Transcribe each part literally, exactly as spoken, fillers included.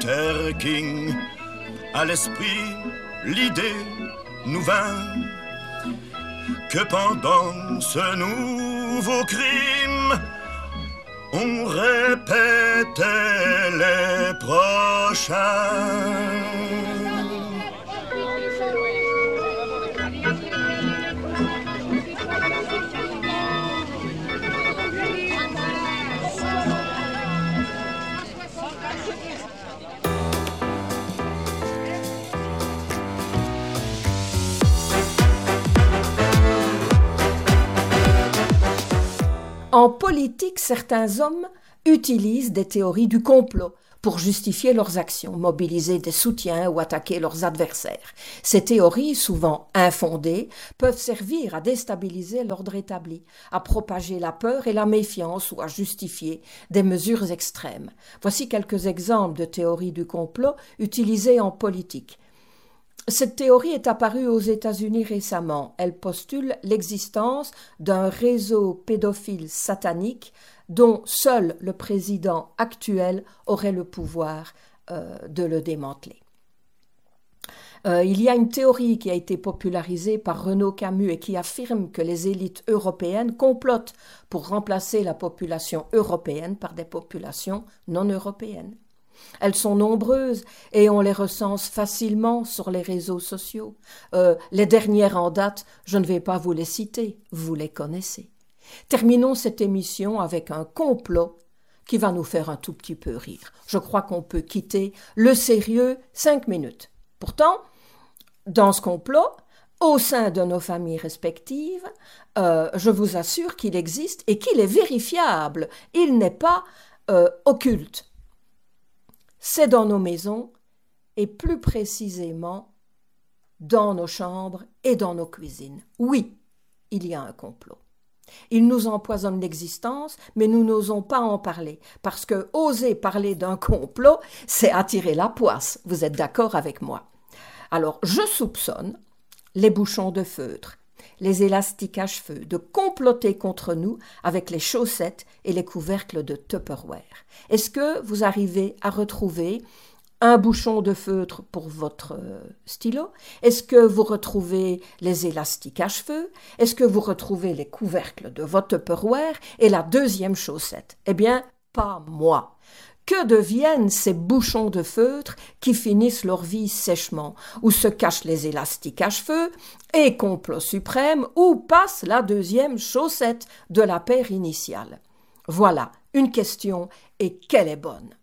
Luther King, à l'esprit, l'idée nous vint que pendant ce nouveau crime, on répétait les prochains. En politique, certains hommes utilisent des théories du complot pour justifier leurs actions, mobiliser des soutiens ou attaquer leurs adversaires. Ces théories, souvent infondées, peuvent servir à déstabiliser l'ordre établi, à propager la peur et la méfiance ou à justifier des mesures extrêmes. Voici quelques exemples de théories du complot utilisées en politique. Cette théorie est apparue aux États-Unis récemment. Elle postule l'existence d'un réseau pédophile satanique dont seul le président actuel aurait le pouvoir euh, de le démanteler. Euh, il y a une théorie qui a été popularisée par Renaud Camus et qui affirme que les élites européennes complotent pour remplacer la population européenne par des populations non européennes. Elles sont nombreuses et on les recense facilement sur les réseaux sociaux. Euh, les dernières en date, je ne vais pas vous les citer, vous les connaissez. Terminons cette émission avec un complot qui va nous faire un tout petit peu rire. Je crois qu'on peut quitter le sérieux cinq minutes. Pourtant, dans ce complot, au sein de nos familles respectives, euh, je vous assure qu'il existe et qu'il est vérifiable. Il n'est pas euh, occulte. C'est dans nos maisons et plus précisément dans nos chambres et dans nos cuisines. Oui, il y a un complot. Il nous empoisonne l'existence, mais nous n'osons pas en parler, parce que oser parler d'un complot, c'est attirer la poisse. Vous êtes d'accord avec moi? Alors, je soupçonne les bouchons de feutre, les élastiques à cheveux, de comploter contre nous avec les chaussettes et les couvercles de Tupperware. Est-ce que vous arrivez à retrouver un bouchon de feutre pour votre stylo? Est-ce que vous retrouvez les élastiques à cheveux? Est-ce que vous retrouvez les couvercles de votre Tupperware et la deuxième chaussette? Eh bien, pas moi. Que deviennent ces bouchons de feutre qui finissent leur vie sèchement, où se cachent les élastiques à cheveux et, complot suprême, où passe la deuxième chaussette de la paire initiale? Voilà une question, et qu'elle est bonne.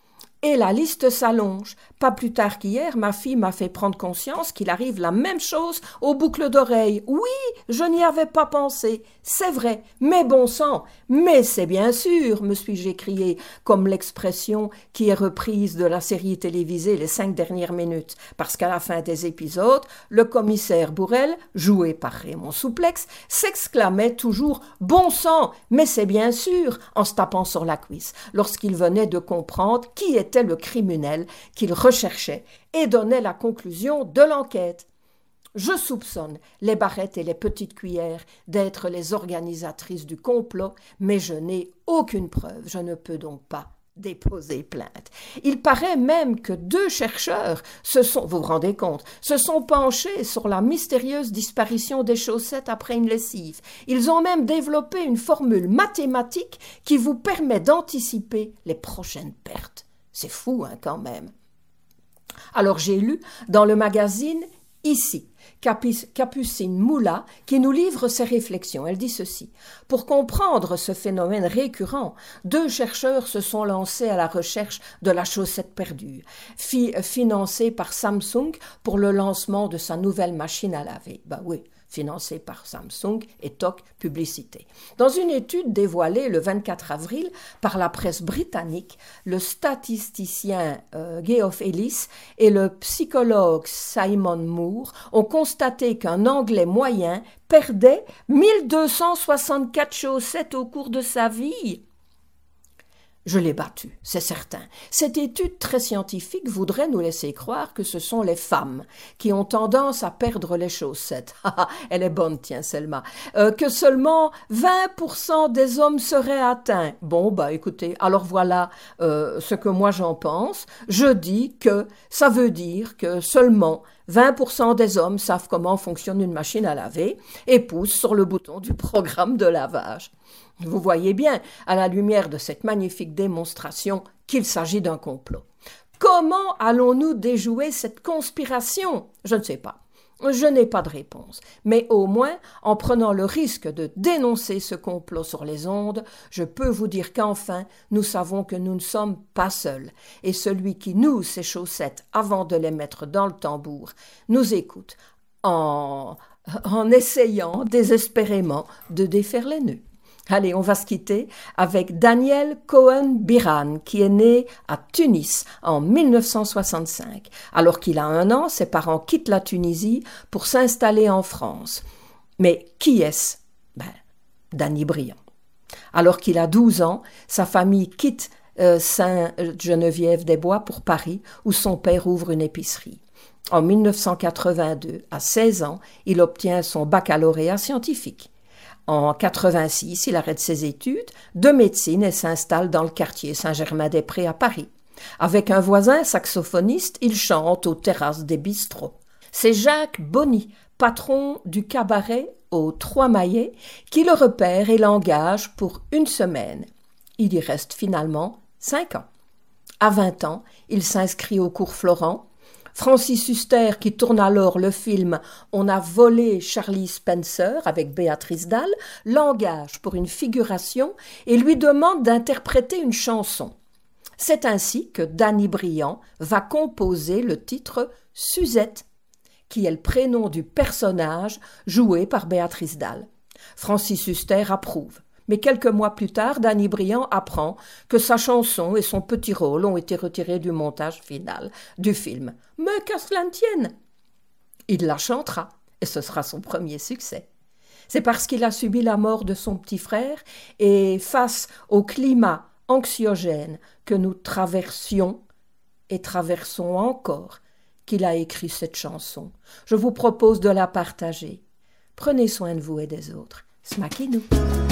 Et la liste s'allonge. Pas plus tard qu'hier, ma fille m'a fait prendre conscience qu'il arrive la même chose aux boucles d'oreilles. Oui, je n'y avais pas pensé. C'est vrai, mais bon sang, mais c'est bien sûr, me suis-je écrié, comme l'expression qui est reprise de la série télévisée Les cinq dernières minutes. Parce qu'à la fin des épisodes, le commissaire Bourrel, joué par Raymond Souplex, s'exclamait toujours « Bon sang, mais c'est bien sûr !» en se tapant sur la cuisse, lorsqu'il venait de comprendre qui était le criminel qu'il recherchait et donnait la conclusion de l'enquête. Je soupçonne les barrettes et les petites cuillères d'être les organisatrices du complot, mais je n'ai aucune preuve, je ne peux donc pas déposer plainte. Il paraît même que deux chercheurs se sont, vous vous rendez compte, se sont penchés sur la mystérieuse disparition des chaussettes après une lessive. Ils ont même développé une formule mathématique qui vous permet d'anticiper les prochaines pertes. C'est fou, hein, quand même. Alors j'ai lu dans le magazine Ici, Capuc- Capucine Moula, qui nous livre ses réflexions. Elle dit ceci. Pour comprendre ce phénomène récurrent, deux chercheurs se sont lancés à la recherche de la chaussette perdue, fi- financée par Samsung pour le lancement de sa nouvelle machine à laver. Ben oui, financée par Samsung et T O C Publicité. Dans une étude dévoilée le vingt-quatre avril par la presse britannique, le statisticien euh, Geoff Ellis et le psychologue Simon Moore ont constaté qu'un Anglais moyen perdait mille deux cent soixante-quatre chaussettes au cours de sa vie. Je l'ai battu, c'est certain. Cette étude très scientifique voudrait nous laisser croire que ce sont les femmes qui ont tendance à perdre les chaussettes. Elle est bonne, tiens, Selma. Euh, que seulement vingt pour cent des hommes seraient atteints. Bon, bah écoutez, alors voilà euh, ce que moi j'en pense. Je dis que ça veut dire que seulement vingt pour cent des hommes savent comment fonctionne une machine à laver et poussent sur le bouton du programme de lavage. Vous voyez bien, à la lumière de cette magnifique démonstration, qu'il s'agit d'un complot. Comment allons-nous déjouer cette conspiration ? Je ne sais pas. Je n'ai pas de réponse. Mais au moins, en prenant le risque de dénoncer ce complot sur les ondes, je peux vous dire qu'enfin, nous savons que nous ne sommes pas seuls. Et celui qui noue ses chaussettes avant de les mettre dans le tambour nous écoute en, en essayant désespérément de défaire les nœuds. Allez, on va se quitter avec Daniel Cohen-Biran, qui est né à Tunis en mille neuf cent soixante-cinq. Alors qu'il a un an, ses parents quittent la Tunisie pour s'installer en France. Mais qui est-ce ? Ben, Danny Briand. Alors qu'il a douze ans, sa famille quitte euh, Saint-Geneviève-des-Bois pour Paris, où son père ouvre une épicerie. En mille neuf cent quatre-vingt-deux, à seize ans, il obtient son baccalauréat scientifique. En quatre-vingt-six, il arrête ses études de médecine et s'installe dans le quartier Saint-Germain-des-Prés à Paris. Avec un voisin saxophoniste, il chante aux terrasses des bistrots. C'est Jacques Bonny, patron du cabaret aux Trois Maillets, qui le repère et l'engage pour une semaine. Il y reste finalement cinq ans. À vingt ans, il s'inscrit au cours Florent. Francis Huster, qui tourne alors le film « On a volé Charlie Spencer » avec Béatrice Dalle, l'engage pour une figuration et lui demande d'interpréter une chanson. C'est ainsi que Danny Briand va composer le titre « Suzette », qui est le prénom du personnage joué par Béatrice Dalle. Francis Huster approuve. Mais quelques mois plus tard, Danny Briand apprend que sa chanson et son petit rôle ont été retirés du montage final du film. Mais qu'à cela ne tienne ! Il la chantera, et ce sera son premier succès. C'est parce qu'il a subi la mort de son petit frère et face au climat anxiogène que nous traversions et traversons encore qu'il a écrit cette chanson. Je vous propose de la partager. Prenez soin de vous et des autres. Smakinou.